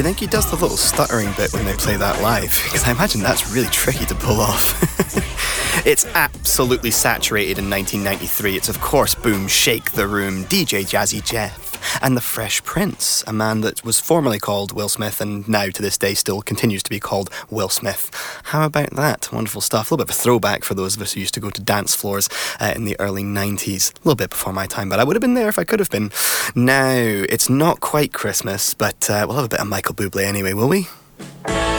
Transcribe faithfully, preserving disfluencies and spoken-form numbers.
you think he does the little stuttering bit when they play that live? Because I imagine that's really tricky to pull off. It's absolutely saturated in nineteen ninety-three. It's, of course, Boom Shake the Room, D J Jazzy Jeff, and the Fresh Prince, a man that was formerly called Will Smith and now to this day still continues to be called Will Smith. How about that? Wonderful stuff. A little bit of a throwback for those of us who used to go to dance floors uh, in the early nineties. A little bit before my time, but I would have been there if I could have been. Now, it's not quite Christmas, but uh, we'll have a bit of Michael Bublé anyway, will we?